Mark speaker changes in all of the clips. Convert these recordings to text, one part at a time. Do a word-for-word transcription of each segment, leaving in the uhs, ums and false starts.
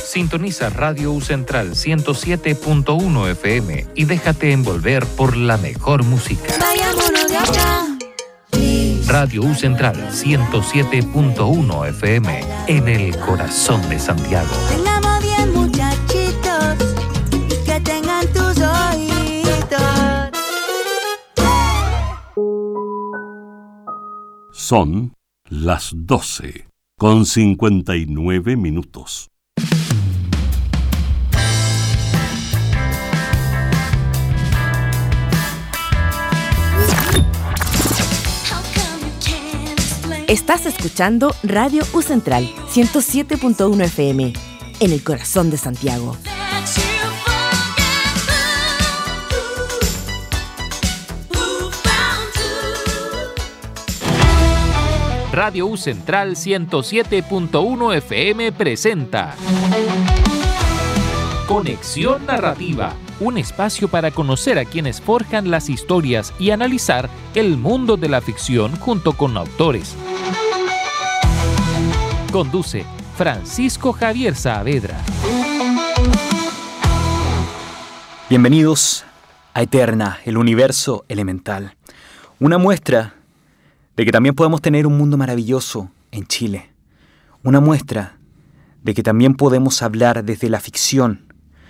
Speaker 1: Sintoniza Radio U Central ciento siete punto uno F M y déjate envolver por la mejor música.
Speaker 2: Vayámonos de acá.
Speaker 1: Radio U Central ciento siete punto uno F M en el corazón de Santiago.
Speaker 2: Tengamos bien muchachitos y que tengan tus ojitos.
Speaker 3: Son las doce con cincuenta y nueve minutos.
Speaker 4: Estás escuchando Radio U Central ciento siete punto uno F M en el corazón de Santiago.
Speaker 1: Radio U Central ciento siete punto uno F M presenta Conexión Narrativa, un espacio para conocer a quienes forjan las historias y analizar el mundo de la ficción junto con autores. Conduce Francisco Javier Saavedra.
Speaker 5: Bienvenidos a Eterna, el universo elemental. Una muestra de que también podemos tener un mundo maravilloso en Chile. Una muestra de que también podemos hablar desde la ficción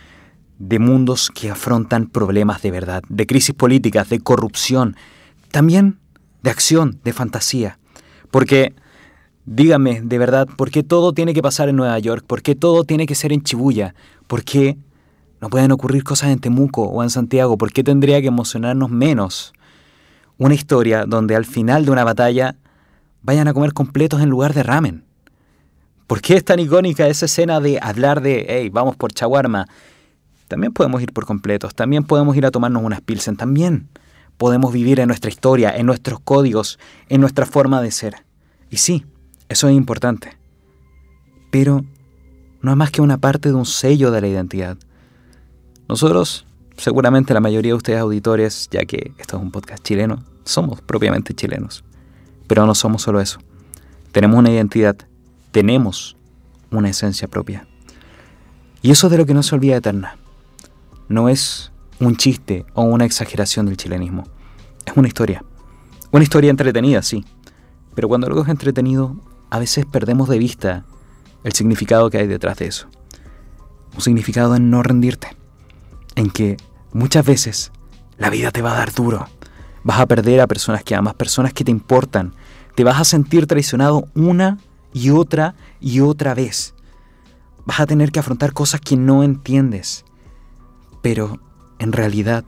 Speaker 5: de mundos que afrontan problemas de verdad, de crisis políticas, de corrupción, también de acción, de fantasía. Porque, dígame, de verdad, ¿por qué todo tiene que pasar en Nueva York? ¿Por qué todo tiene que ser en Shibuya? ¿Por qué no pueden ocurrir cosas en Temuco o en Santiago? ¿Por qué tendría que emocionarnos menos una historia donde al final de una batalla vayan a comer completos en lugar de ramen? ¿Por qué es tan icónica esa escena de hablar de, hey, vamos por shawarma? También podemos ir por completos, también podemos ir a tomarnos unas pilsen, también podemos vivir en nuestra historia, en nuestros códigos, en nuestra forma de ser. Y sí, eso es importante. Pero no es más que una parte de un sello de la identidad. Nosotros, seguramente la mayoría de ustedes auditores, ya que esto es un podcast chileno, somos propiamente chilenos. Pero no somos solo eso. Tenemos una identidad, tenemos una esencia propia. Y eso es de lo que no se olvida Eterna. No es un chiste o una exageración del chilenismo. Es una historia. Una historia entretenida, sí. Pero cuando algo es entretenido, a veces perdemos de vista el significado que hay detrás de eso. Un significado en no rendirte. En que muchas veces la vida te va a dar duro. Vas a perder a personas que amas, personas que te importan. Te vas a sentir traicionado una y otra y otra vez. Vas a tener que afrontar cosas que no entiendes. Pero, en realidad,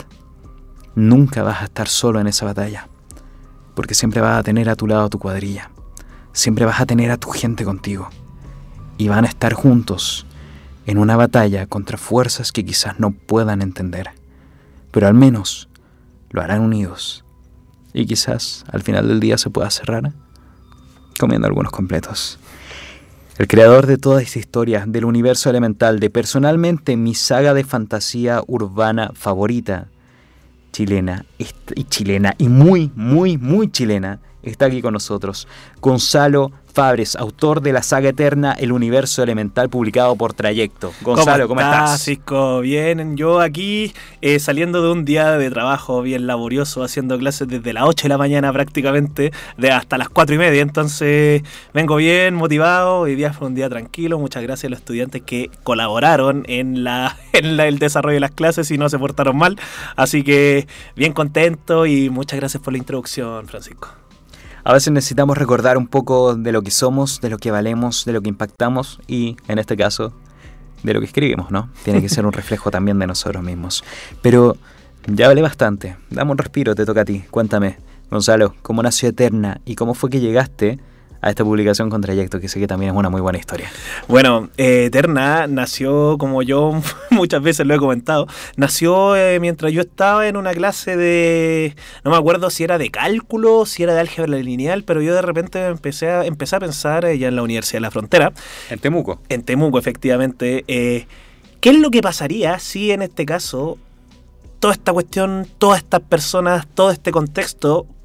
Speaker 5: nunca vas a estar solo en esa batalla. Porque siempre vas a tener a tu lado tu cuadrilla. Siempre vas a tener a tu gente contigo. Y van a estar juntos en una batalla contra fuerzas que quizás no puedan entender. Pero al menos lo harán unidos. Y quizás al final del día se pueda cerrar comiendo algunos completos. El creador de toda esta historia, del universo elemental, de personalmente mi saga de fantasía urbana favorita, chilena, y chilena, y muy, muy, muy chilena, está aquí con nosotros. Gonzalo Fabres, autor de la saga eterna El Universo Elemental, publicado por Trayecto. Gonzalo, ¿cómo, ¿cómo estás?
Speaker 6: Francisco, bien. Yo aquí eh, saliendo de un día de trabajo bien laborioso, haciendo clases desde las ocho de la mañana prácticamente, de hasta las cuatro y media. Entonces vengo bien, motivado. Hoy día fue un día tranquilo. Muchas gracias a los estudiantes que colaboraron en, la, en la, el desarrollo de las clases y no se portaron mal. Así que bien contento y muchas gracias por la introducción, Francisco.
Speaker 5: A veces necesitamos recordar un poco de lo que somos, de lo que valemos, de lo que impactamos y, en este caso, de lo que escribimos, ¿no? Tiene que ser un reflejo también de nosotros mismos. Pero ya hablé bastante. Dame un respiro, te toca a ti. Cuéntame, Gonzalo, ¿cómo nació Eterna y cómo fue que llegaste a esta publicación con Trayecto, que sé que también es una muy buena historia?
Speaker 6: Bueno, eh, Eterna nació, como yo muchas veces lo he comentado, nació eh, mientras yo estaba en una clase de, no me acuerdo si era de cálculo, si era de álgebra lineal, pero yo de repente empecé a, empecé a pensar eh, ya en la Universidad de la Frontera.
Speaker 5: En Temuco.
Speaker 6: En Temuco, efectivamente. Eh, ¿Qué es lo que pasaría si en este caso toda esta cuestión, todas estas personas, todo este contexto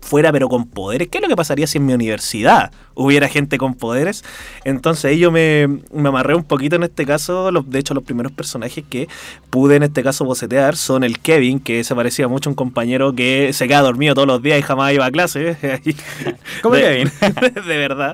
Speaker 6: fuera pero con poderes. ¿Qué es lo que pasaría si en mi universidad hubiera gente con poderes? Entonces ahí yo me, me amarré un poquito en este caso. Los, de hecho, los primeros personajes que pude en este caso bocetear son el Kevin, que se parecía mucho a un compañero que se queda dormido todos los días y jamás iba a clase.
Speaker 5: ¿Cómo
Speaker 6: de,
Speaker 5: Kevin?
Speaker 6: de verdad.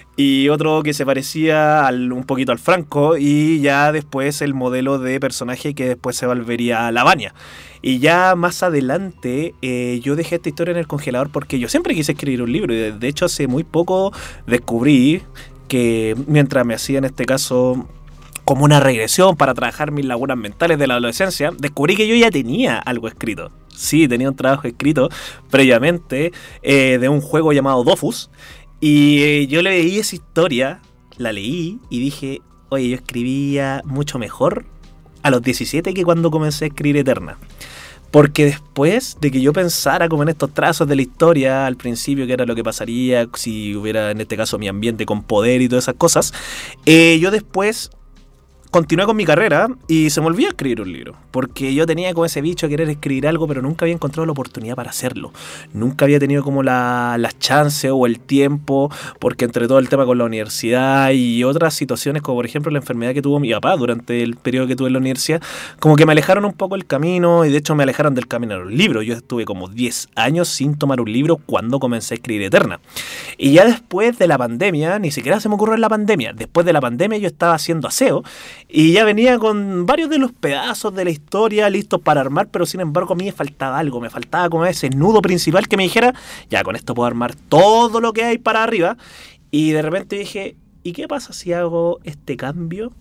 Speaker 6: Y otro que se parecía al, un poquito al Franco, y ya después el modelo de personaje que después se volvería a Lavania. Y ya más adelante eh, yo dejé esta historia en el congelador porque yo siempre quise escribir un libro, y de, de hecho hace muy poco descubrí que mientras me hacía en este caso como una regresión para trabajar mis lagunas mentales de la adolescencia, descubrí que yo ya tenía algo escrito. Sí, tenía un trabajo escrito previamente eh, de un juego llamado Dofus. Y eh, yo leí esa historia, la leí y dije, oye, yo escribía mucho mejor a los diecisiete que cuando comencé a escribir Eterna. Porque después de que yo pensara como en estos trazos de la historia, al principio que era lo que pasaría si hubiera en este caso mi ambiente con poder y todas esas cosas, eh, yo después continué con mi carrera y se me olvidó escribir un libro, porque yo tenía como ese bicho de querer escribir algo, pero nunca había encontrado la oportunidad para hacerlo. Nunca había tenido como la, las chances o el tiempo, porque entre todo el tema con la universidad y otras situaciones, como por ejemplo la enfermedad que tuvo mi papá durante el periodo que tuve en la universidad, como que me alejaron un poco el camino, y de hecho me alejaron del camino de los libros. Yo estuve como diez años sin tomar un libro cuando comencé a escribir Eterna. Y ya después de la pandemia, ni siquiera se me ocurrió en la pandemia, después de la pandemia yo estaba haciendo aseo, y ya venía con varios de los pedazos de la historia listos para armar, pero sin embargo a mí me faltaba algo, me faltaba como ese nudo principal que me dijera, ya con esto puedo armar todo lo que hay para arriba. Y de repente dije, ¿y qué pasa si hago este cambio?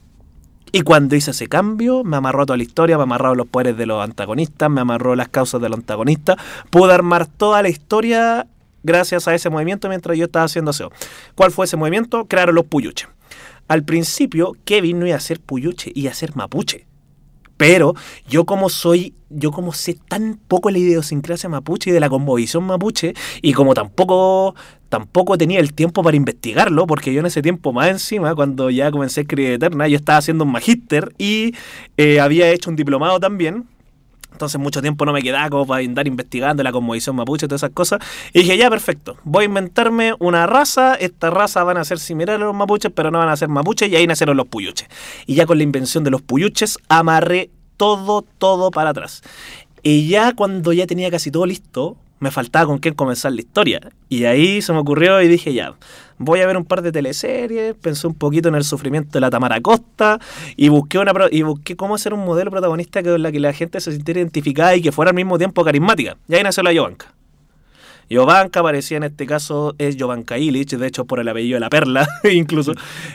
Speaker 6: Y cuando hice ese cambio, me amarró toda la historia, me amarró los poderes de los antagonistas, me amarró las causas de los antagonistas, pude armar toda la historia gracias a ese movimiento mientras yo estaba haciendo aseo. ¿Cuál fue ese movimiento? Crearon los puyuches. Al principio, Kevin no iba a ser puyuche, iba a ser mapuche. Pero yo como soy, yo como sé tan poco la idiosincrasia mapuche y de la cosmovisión mapuche, y como tampoco, tampoco tenía el tiempo para investigarlo, porque yo en ese tiempo más encima, cuando ya comencé a escribir Eterna, yo estaba haciendo un magíster y eh, había hecho un diplomado también. Entonces mucho tiempo no me quedaba como para andar investigando la cosmovisión mapuche y todas esas cosas. Y dije, ya, perfecto, voy a inventarme una raza. Esta raza van a ser similares a los mapuches, pero no van a ser mapuches. Y ahí nacieron los puyuches. Y ya con la invención de los puyuches amarré todo, todo para atrás. Y ya cuando ya tenía casi todo listo, me faltaba con quién comenzar la historia. Y ahí se me ocurrió y dije, ya, voy a ver un par de teleseries, pensé un poquito en el sufrimiento de la Tamara Costa y busqué una y busqué cómo hacer un modelo protagonista con la que la gente se sintiera identificada y que fuera al mismo tiempo carismática. Y ahí nació la Jovanka. Jovanka aparecía en este caso, es Jovanka Illich, de hecho por el apellido de la Perla, incluso.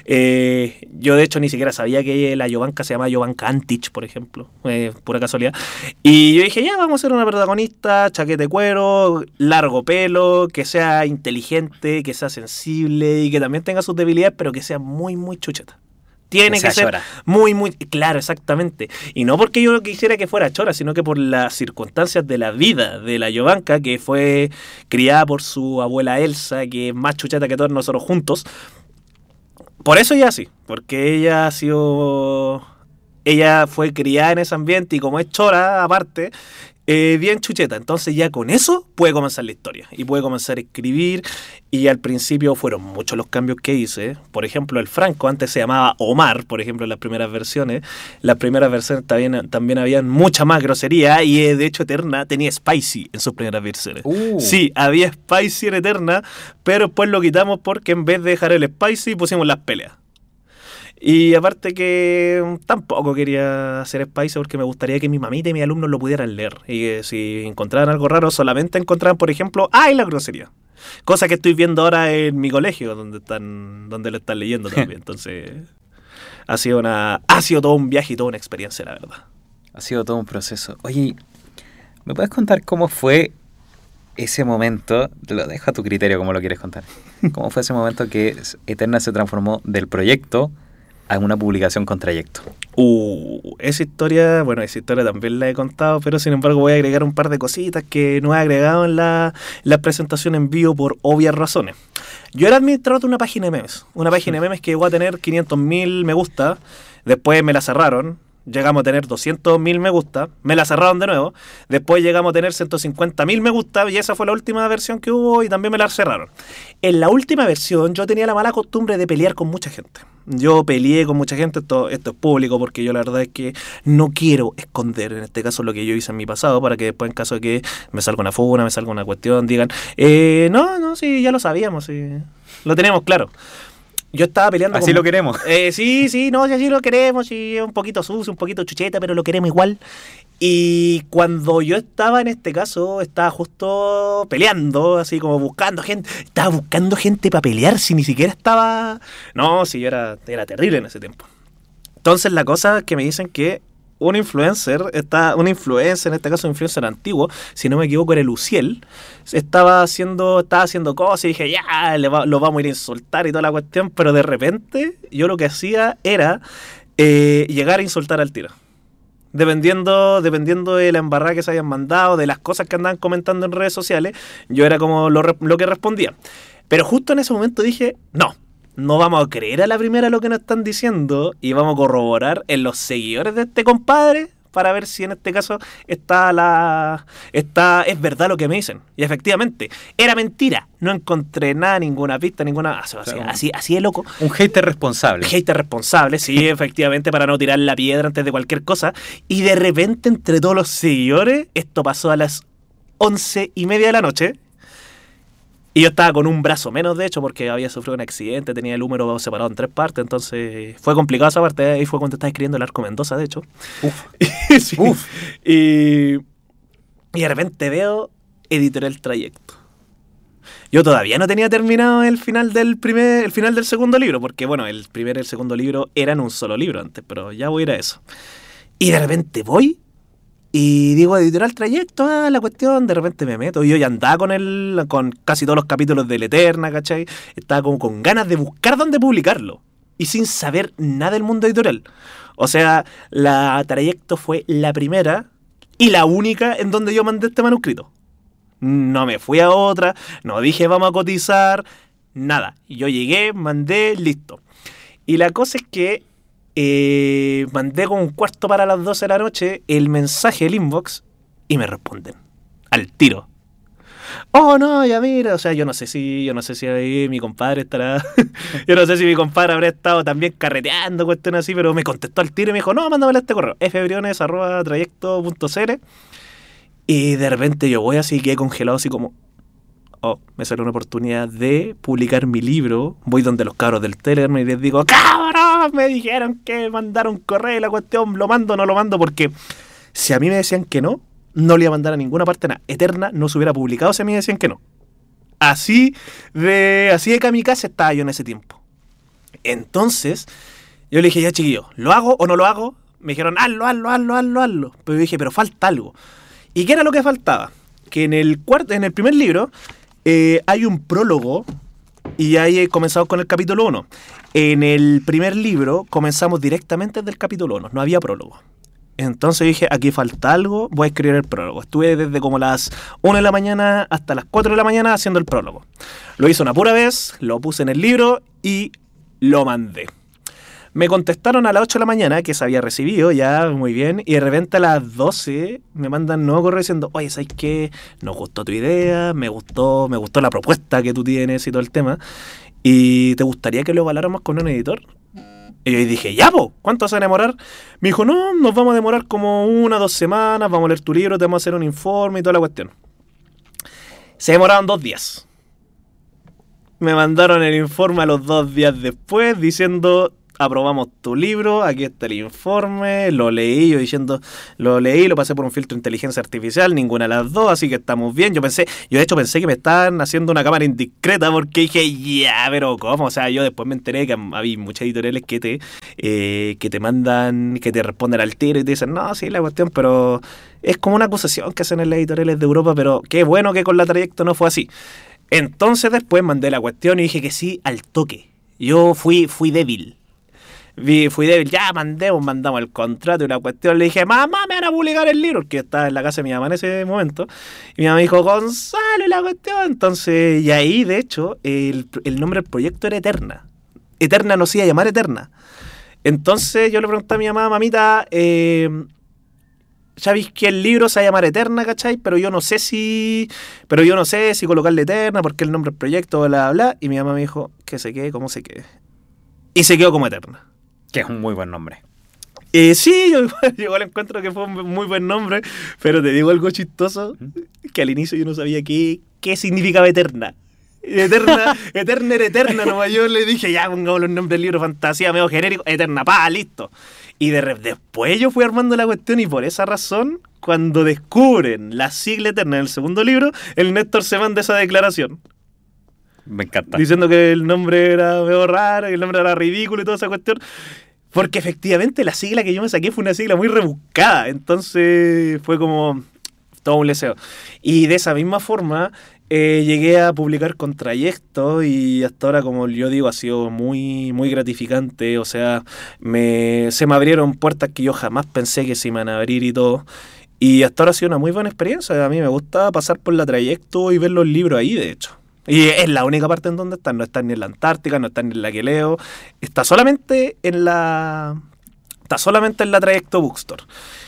Speaker 6: Eh, yo de hecho ni siquiera sabía que la Jovanka se llama Jovanka Antich, por ejemplo, eh, pura casualidad. Y yo dije, ya, vamos a hacer una protagonista, chaqueta de cuero, largo pelo, que sea inteligente, que sea sensible y que también tenga sus debilidades, pero que sea muy, muy chucheta. Tiene que, que ser chora. muy, muy... Claro, exactamente. Y no porque yo quisiera que fuera chora, sino que por las circunstancias de la vida de la Jovanka, que fue criada por su abuela Elsa, que es más chucheta que todos nosotros juntos. Por eso ella sí, porque ella ha sido... Ella fue criada en ese ambiente y como es chora, aparte... Eh, bien chucheta, entonces ya con eso puede comenzar la historia y puede comenzar a escribir. Y al principio fueron muchos los cambios que hice. Por ejemplo, el Franco antes se llamaba Omar, por ejemplo, en las primeras versiones. Las primeras versiones también, también habían mucha más grosería y eh, de hecho Eterna tenía Spicy en sus primeras versiones. Uh. Sí, había Spicy en Eterna, pero después lo quitamos porque en vez de dejar el Spicy pusimos las peleas. Y aparte que tampoco quería hacer Spicy porque me gustaría que mi mamita y mis alumnos lo pudieran leer. Y que si encontraran algo raro, solamente encontraran, por ejemplo, ¡ay, la grosería! Cosa que estoy viendo ahora en mi colegio, donde están donde lo están leyendo también. Entonces, ha sido, una, ha sido todo un viaje y toda una experiencia, la verdad.
Speaker 5: Ha sido todo un proceso. Oye, ¿me puedes contar cómo fue ese momento? Te lo dejo a tu criterio, como lo quieres contar. ¿Cómo fue ese momento que Eterna se transformó del proyecto a una publicación con trayecto?
Speaker 6: Uh, esa historia, bueno, esa historia también la he contado, pero sin embargo voy a agregar un par de cositas que no he agregado en la, la presentación en vivo por obvias razones. Yo era administrador de una página de memes, una página de memes que llegó a tener quinientos mil me gusta, después me la cerraron, llegamos a tener doscientos mil me gusta, me la cerraron de nuevo, después llegamos a tener ciento cincuenta mil me gusta y esa fue la última versión que hubo y también me la cerraron. En la última versión yo tenía la mala costumbre de pelear con mucha gente. Yo peleé con mucha gente, esto, esto es público porque yo la verdad es que no quiero esconder, en este caso, lo que yo hice en mi pasado para que después en caso de que me salga una funa, me salga una cuestión, digan, eh, no, no, sí, ya lo sabíamos, sí, lo tenemos claro. Yo estaba peleando
Speaker 5: Así
Speaker 6: con...
Speaker 5: lo queremos.
Speaker 6: Eh, sí, sí, no, sí, así lo queremos, sí, es un poquito sucio, un poquito chucheta, pero lo queremos igual. Y cuando yo estaba en este caso, estaba justo peleando, así como buscando gente, estaba buscando gente para pelear, si ni siquiera estaba... No, si yo era, era terrible en ese tiempo. Entonces la cosa es que me dicen que un influencer, está, un influencer, en este caso un influencer antiguo, si no me equivoco era Luciel, estaba haciendo, estaba haciendo cosas y dije, ya, le va, lo vamos a ir a insultar y toda la cuestión, pero de repente yo lo que hacía era eh, llegar a insultar al tiro. Dependiendo, dependiendo de la embarrada que se hayan mandado, de las cosas que andaban comentando en redes sociales, yo era como lo, lo que respondía. Pero justo en ese momento dije, no. No vamos a creer a la primera lo que nos están diciendo y vamos a corroborar en los seguidores de este compadre para ver si en este caso está la está es verdad lo que me dicen. Y efectivamente, era mentira. No encontré nada, ninguna pista, ninguna... Así, así, así, así de loco.
Speaker 5: Un hater responsable.
Speaker 6: Hater responsable, sí, efectivamente, para no tirar la piedra antes de cualquier cosa. Y de repente, entre todos los seguidores, esto pasó a las once y media de la noche. Y yo estaba con un brazo menos, de hecho, porque había sufrido un accidente, tenía el húmero separado en tres partes, entonces fue complicado esa parte. Ahí fue cuando estaba escribiendo el Arco Mendoza, de hecho. Uf. Sí. Uf. Y, y de repente veo Editorial Trayecto. Yo todavía no tenía terminado el final del primer, el final del segundo libro, porque bueno, el primer y el segundo libro eran un solo libro antes, pero ya voy a ir a eso. Y de repente voy... Y digo, Editorial Trayecto, ah, la cuestión, de repente me meto. Y yo ya andaba con el, con casi todos los capítulos de La Eterna, ¿cachai? Estaba como con ganas de buscar dónde publicarlo. Y sin saber nada del mundo editorial. O sea, la Trayecto fue la primera y la única en donde yo mandé este manuscrito. No me fui a otra, no dije vamos a cotizar, nada. Y yo llegué, mandé, listo. Y la cosa es que Eh, mandé con un cuarto para las doce de la noche el mensaje, el inbox, y me responden al tiro. Oh, no, ya mira, o sea, yo no sé si, yo no sé si ahí mi compadre estará, yo no sé si mi compadre habrá estado también carreteando, cuestiones así, pero me contestó al tiro y me dijo, no, mándame este correo, fbriones arroba trayecto punto c l. Y de repente yo voy así, quedé congelado así como, oh, me salió una oportunidad de publicar mi libro. Voy donde los cabros del Telegram y les digo, ¡cabrón! Me dijeron que mandaron correo y la cuestión, ¿lo mando o no lo mando? Porque si a mí me decían que no, no le iba a mandar a ninguna parte nada. Eterna no se hubiera publicado si a mí me decían que no. Así de, así de kamikaze estaba yo en ese tiempo. Entonces, yo le dije, ya chiquillo, ¿lo hago o no lo hago? Me dijeron, hazlo, hazlo, hazlo, hazlo, hazlo. Pero yo dije, pero falta algo. ¿Y qué era lo que faltaba? Que en el cuarto, en el primer libro... Eh, hay un prólogo y ahí he comenzado con el capítulo uno. En el primer libro comenzamos directamente desde el capítulo uno, no había prólogo. Entonces dije, aquí falta algo, voy a escribir el prólogo. Estuve desde como las una de la mañana hasta las cuatro de la mañana haciendo el prólogo. Lo hice una pura vez, lo puse en el libro y lo mandé. Me contestaron a las ocho de la mañana que se había recibido, ya muy bien, y de repente a las doce me mandan un nuevo correo diciendo, oye, ¿sabes qué? Nos gustó tu idea, me gustó, me gustó la propuesta que tú tienes y todo el tema, y ¿te gustaría que lo evaluáramos con un editor? Y yo dije, ya, po, ¿cuánto se va a demorar? Me dijo, no, nos vamos a demorar como una, dos semanas, vamos a leer tu libro, te vamos a hacer un informe y toda la cuestión. Se demoraron dos días. Me mandaron el informe a los dos días después diciendo... aprobamos tu libro, aquí está el informe, lo leí, yo diciendo, lo leí, lo pasé por un filtro de inteligencia artificial, ninguna de las dos, así que estamos bien. Yo pensé, yo de hecho pensé que me estaban haciendo una cámara indiscreta porque dije, ya, pero ¿cómo? O sea, yo después me enteré que había muchas editoriales que te, eh, que te mandan, que te responden al tiro y te dicen, no, sí, la cuestión, pero es como una acusación que hacen en las editoriales de Europa, pero qué bueno que con la Trayecto no fue así. Entonces después mandé la cuestión y dije que sí al toque. Yo fui, fui débil. Fui débil, ya mandemos, mandamos el contrato y la cuestión. Le dije, mamá, me van a publicar el libro, porque estaba en la casa de mi mamá en ese momento. Y mi mamá me dijo, Gonzalo, y la cuestión. Entonces, y ahí, de hecho, el, el nombre del proyecto era Eterna. Eterna no se iba a llamar Eterna. Entonces yo le pregunté a mi mamá, mamita, eh, ya viste que el libro se va a llamar Eterna, ¿cachai? Pero yo no sé si, pero yo no sé si colocarle Eterna, porque el nombre del proyecto, bla, bla, bla. Y mi mamá me dijo que se quede como se quede. Y se quedó como Eterna.
Speaker 5: Que es un muy buen nombre.
Speaker 6: Eh, sí, yo igual, yo igual encuentro que fue un muy buen nombre, pero te digo algo chistoso, que al inicio yo no sabía qué, qué significaba Eterna. Eterna, Eterna era Eterna, nomás yo le dije, ya pongamos los nombres del libro, fantasía, medio genérico, Eterna, pa, listo. Y de, después yo fui armando la cuestión y por esa razón, cuando descubren la sigla Eterna en el segundo libro, el Néstor se manda esa declaración.
Speaker 5: Me encanta.
Speaker 6: Diciendo que el nombre era medio raro, que el nombre era ridículo y toda esa cuestión. Porque efectivamente la sigla que yo me saqué fue una sigla muy rebuscada. Entonces fue como todo un leseo. Y de esa misma forma eh, llegué a publicar con Trayecto y hasta ahora, como yo digo, ha sido muy, muy gratificante. O sea, me, se me abrieron puertas que yo jamás pensé que se iban a abrir y todo. Y hasta ahora ha sido una muy buena experiencia. A mí me gusta pasar por la Trayecto y ver los libros ahí, de hecho. Y es la única parte en donde están, no están ni en la Antártica, no están ni en la que leo, está solamente en la está solamente en la Trayecto Bookstore.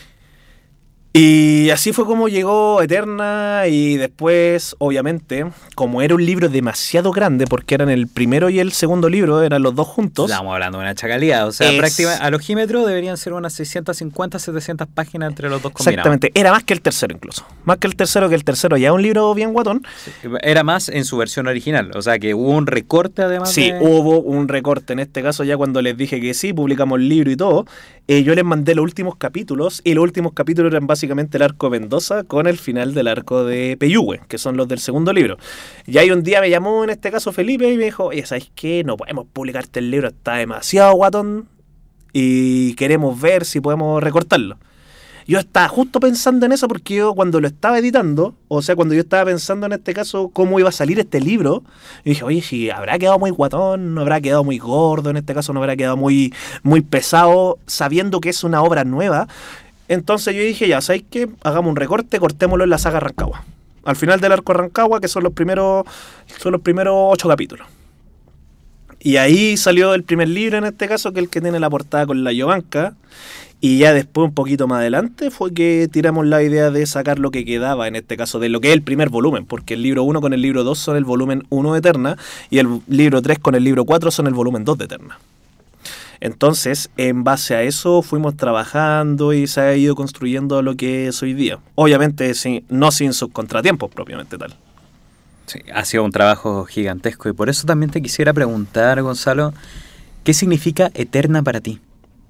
Speaker 6: Y así fue como llegó Eterna y después, obviamente, como era un libro demasiado grande, porque eran el primero y el segundo libro, eran los dos juntos.
Speaker 5: Estamos hablando de una chacalidad, o sea,
Speaker 6: Es-
Speaker 5: prácticamente al ojímetro deberían ser unas seiscientas cincuenta, setecientas páginas entre los dos combinados.
Speaker 6: Exactamente, era más que el tercero incluso. Más que el tercero, que el tercero ya es un libro bien guatón.
Speaker 5: Era más en su versión original, o sea que hubo un recorte además
Speaker 6: Sí,
Speaker 5: de...
Speaker 6: hubo un recorte. En este caso, ya cuando les dije que sí, publicamos el libro y todo, eh, yo les mandé los últimos capítulos, y los últimos capítulos eran básicamente el arco de Mendoza con el final del arco de Peyúgue, que son los del segundo libro. Y ahí un día me llamó, en este caso Felipe, y me dijo, oye, ¿sabes qué? No podemos publicarte el libro, está demasiado guatón, y queremos ver si podemos recortarlo. Yo estaba justo pensando en eso porque yo cuando lo estaba editando, o sea, cuando yo estaba pensando en este caso cómo iba a salir este libro, yo dije, oye, si habrá quedado muy guatón, no habrá quedado muy gordo, en este caso no habrá quedado muy, muy pesado, sabiendo que es una obra nueva. Entonces yo dije, ya, ¿sabes qué? Hagamos un recorte, cortémoslo en la saga Rancagua. Al final del arco Rancagua, que son los primeros, son los primeros ocho capítulos. Y ahí salió el primer libro, en este caso, que es el que tiene la portada con la Yovanka. Y ya después, un poquito más adelante, fue que tiramos la idea de sacar lo que quedaba, en este caso, de lo que es el primer volumen, porque el libro uno con el libro dos son el volumen uno de Eterna, y el libro tres con el libro cuatro son el volumen dos de Eterna. Entonces, en base a eso, fuimos trabajando y se ha ido construyendo lo que es hoy día. Obviamente, sin, no sin sus contratiempos, propiamente tal.
Speaker 5: Sí, ha sido un trabajo gigantesco y por eso también te quisiera preguntar, Gonzalo, ¿qué significa Eterna para ti?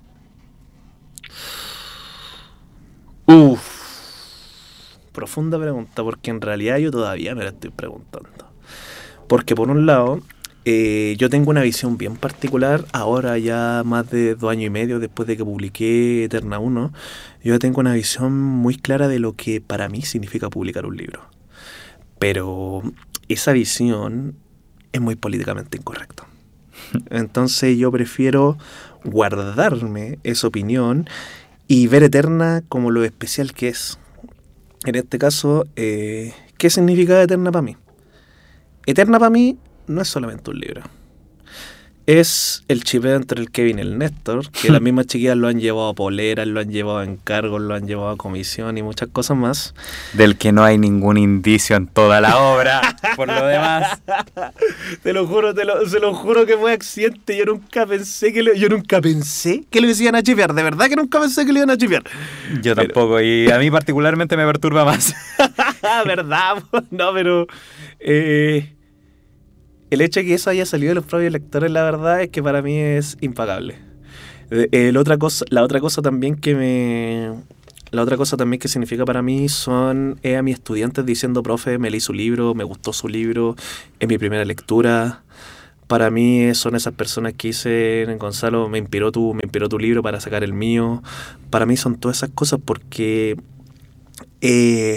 Speaker 6: Uf, profunda pregunta, porque en realidad yo todavía me la estoy preguntando. Porque por un lado, eh, yo tengo una visión bien particular, ahora ya más de dos años y medio después de que publiqué Eterna uno, yo tengo una visión muy clara de lo que para mí significa publicar un libro. Pero esa visión es muy políticamente incorrecta. Entonces yo prefiero guardarme esa opinión y ver Eterna como lo especial que es. En este caso, eh, ¿qué significa Eterna para mí? Eterna para mí no es solamente un libro. Es el chipeo entre el Kevin y el Néstor, que las mismas chiquillas lo han llevado a poleras, lo han llevado a encargos, lo han llevado a comisión y muchas cosas más.
Speaker 5: Del que no hay ningún indicio en toda la obra, por lo demás.
Speaker 6: Te lo juro, te lo, se lo juro que fue accidente. Yo nunca pensé que lo, yo nunca pensé que lo iban a chipear. De verdad que nunca pensé que lo iban a chipear.
Speaker 5: Yo tampoco, y a mí particularmente me perturba más.
Speaker 6: ¿Verdad? No, pero eh, el hecho de que eso haya salido de los propios lectores, la verdad es que para mí es impagable. Eh, el otra cosa, la otra cosa también que me... La otra cosa también que significa para mí son eh, a mis estudiantes diciendo, profe, me leí su libro, me gustó su libro, es mi primera lectura. Para mí son esas personas que dicen, Gonzalo, me inspiró tu, me inspiró tu libro para sacar el mío. Para mí son todas esas cosas porque... Eh,